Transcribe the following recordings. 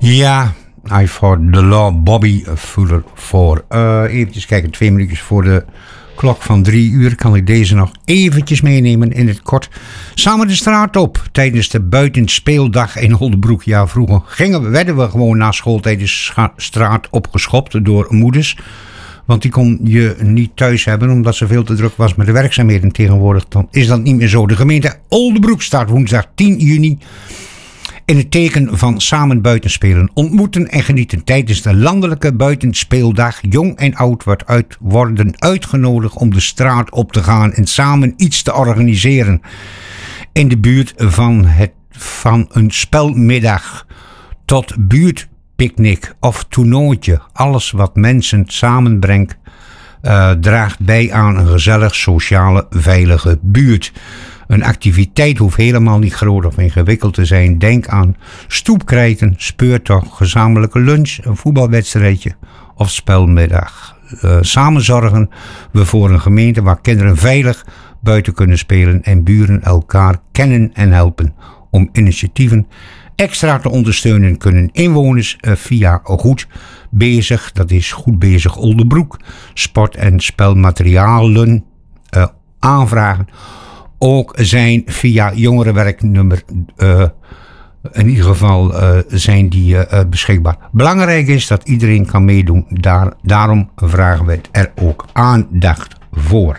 Ja, I for the law, Bobby Fuller voor. Eventjes kijken, 2 minuutjes voor de klok van 3 uur kan ik deze nog eventjes meenemen in het kort. Samen de straat op tijdens de buitenspeeldag in Oldebroek. Ja, vroeger werden we gewoon na schooltijd de straat opgeschopt door moeders. Want die kon je niet thuis hebben omdat ze veel te druk was met de werkzaamheden. Tegenwoordig dan is dat niet meer zo. De gemeente Oldebroek staat woensdag 10 juni... in het teken van samen buitenspelen, ontmoeten en genieten tijdens de landelijke buitenspeeldag. Jong en oud worden uitgenodigd om de straat op te gaan en samen iets te organiseren. In de buurt van een spelmiddag tot buurtpicknick of toernooitje. Alles wat mensen samenbrengt draagt bij aan een gezellig, sociale, veilige buurt. Een activiteit hoeft helemaal niet groot of ingewikkeld te zijn. Denk aan stoepkrijten, speurtocht, gezamenlijke lunch, een voetbalwedstrijdje of spelmiddag. Samen zorgen we voor een gemeente waar kinderen veilig buiten kunnen spelen en buren elkaar kennen en helpen. Om initiatieven extra te ondersteunen kunnen inwoners via Goed Bezig, dat is Goed Bezig Oldebroek, sport- en spelmaterialen aanvragen. Ook zijn via jongerenwerknummer, in ieder geval zijn die beschikbaar. Belangrijk is dat iedereen kan meedoen. Daarom vragen we er ook aandacht voor.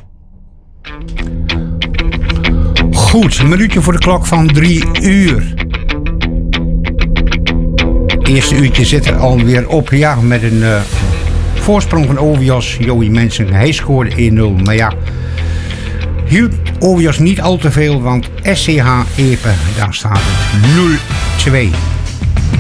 Goed, een minuutje voor de klok van 3 uur. Eerste uurtje zit er alweer op. Ja, met een voorsprong van OVIOS. Joey Mensen, hij scoorde 1-0. Maar ja, hielp OVIOS niet al te veel, want SCH Epe, daar staat het 0-2.